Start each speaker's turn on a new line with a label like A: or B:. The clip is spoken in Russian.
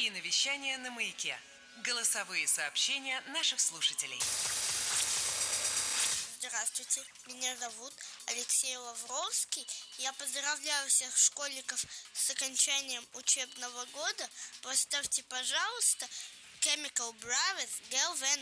A: и навещание на Маяке. Голосовые сообщения наших слушателей.
B: Здравствуйте, меня зовут Алексей Лавровский. Я поздравляю всех школьников с окончанием учебного года. Поставьте, пожалуйста, Chemical Brothers, Girl When